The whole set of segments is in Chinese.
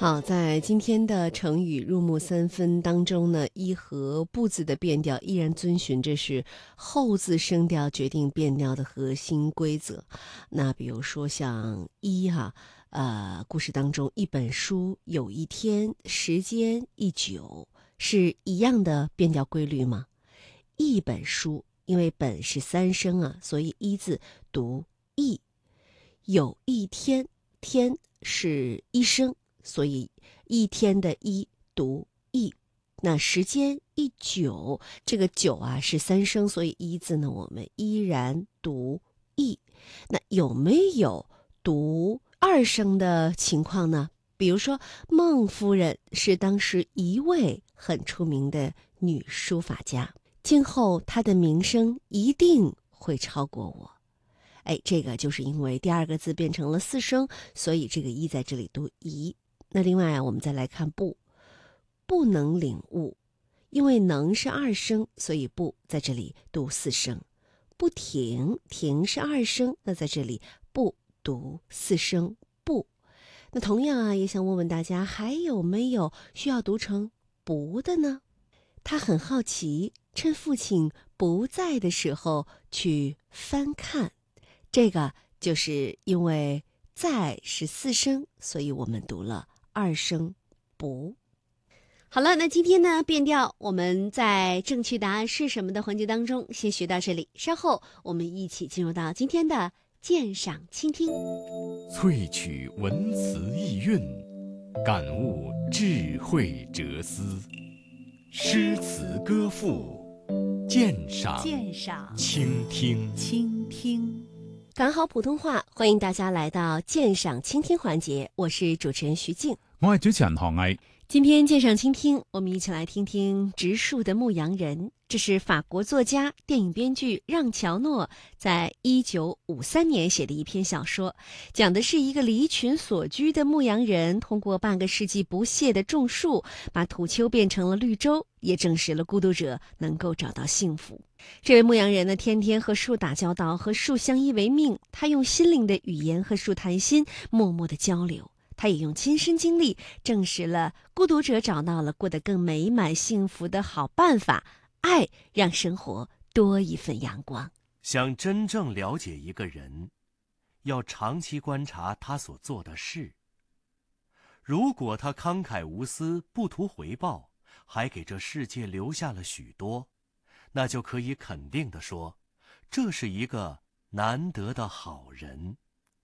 好，在今天的成语入木三分当中呢，一和不字的变调依然遵循着是后字声调决定变调的核心规则。那比如说像故事当中一本书有一天，时间一久，是一样的变调规律吗？一本书，因为本是三声啊，所以一字读一。有一天，天是一声，所以一天的一读一。那时间一久，这个久啊是三声，所以一字呢我们依然读一。那有没有读二声的情况呢？比如说孟夫人是当时一位很出名的女书法家，今后她的名声一定会超过我。这个就是因为第二个字变成了四声，所以这个一在这里读一。那另外我们再来看不能领悟，因为能是二声，所以不在这里读四声。不停，停是二声，那在这里不读四声不。那同样啊，也想问问大家，还有没有需要读成不的呢？他很好奇，趁父亲不在的时候去翻看。这个就是因为在是四声，所以我们读了二声不。好了，那今天呢变调我们在正确答案是什么的环节当中先学到这里，稍后我们一起进入到今天的鉴赏倾听。 萃取文词意蕴，感悟智慧哲思，诗词歌赋，鉴赏倾听。 讲好普通话，欢迎大家来到鉴赏倾听环节，我是主持人徐静， 我係主持人韓毅。 今天鉴赏倾听，我们一起来听听《植树的牧羊人》。这是法国作家、电影编剧让·乔诺在1953年写的一篇小说，讲的是一个离群索居的牧羊人，通过半个世纪不懈的种树，把土丘变成了绿洲，也证实了孤独者能够找到幸福。这位牧羊人呢，天天和树打交道，和树相依为命，他用心灵的语言和树谈心，默默的交流。他也用亲身经历证实了孤独者找到了过得更美满幸福的好办法，爱让生活多一份阳光。 想真正了解一个人，要长期观察他所做的事。如果他慷慨无私，不图回报，还给这世界留下了许多，那就可以肯定地说，这是一个难得的好人。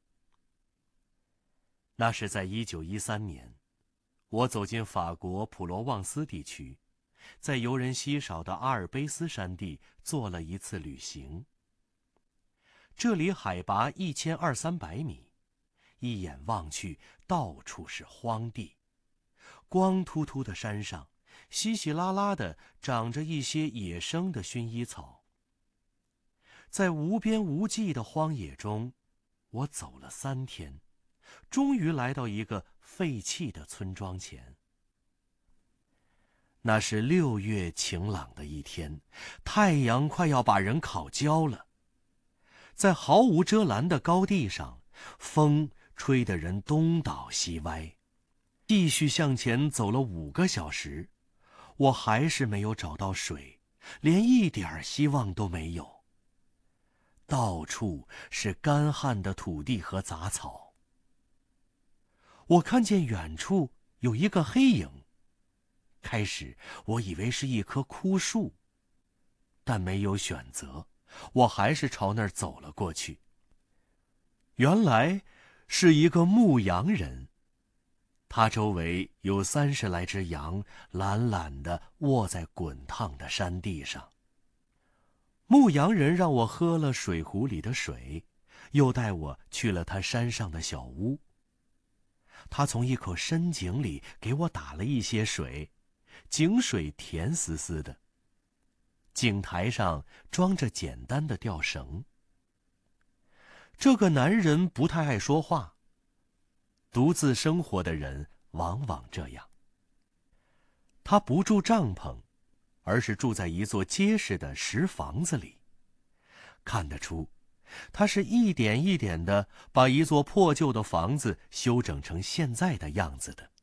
那是在1913年，我走进法国普罗旺斯地区，在游人稀少的阿尔卑斯山地做了一次旅行。这里海拔1200-1300米，一眼望去到处是荒地，光秃秃的山上稀稀拉拉地长着一些野生的薰衣草。在无边无际的荒野中，我走了3天，终于来到一个废弃的村庄前。那是6月晴朗的一天，太阳快要把人烤焦了。在毫无遮拦的高地上，风吹得人东倒西歪。继续向前走了5个小时，我还是没有找到水，连一点希望都没有。到处是干旱的土地和杂草。我看见远处有一个黑影，开始我以为是一棵枯树，但没有选择，我还是朝那儿走了过去。原来是一个牧羊人，他周围有30来只羊懒懒地卧在滚烫的山地上。牧羊人让我喝了水壶里的水，又带我去了他山上的小屋。他从一口深井里给我打了一些水，井水甜丝丝的。井台上装着简单的吊绳。这个男人不太爱说话，独自生活的人往往这样。他不住帐篷，而是住在一座结实的石房子里。看得出，他是一点一点地把一座破旧的房子修整成现在的样子的。